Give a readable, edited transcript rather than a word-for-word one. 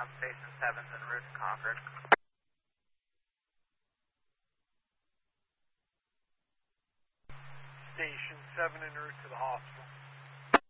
Station 7's en route to Concord. Station 7 en route to the hospital.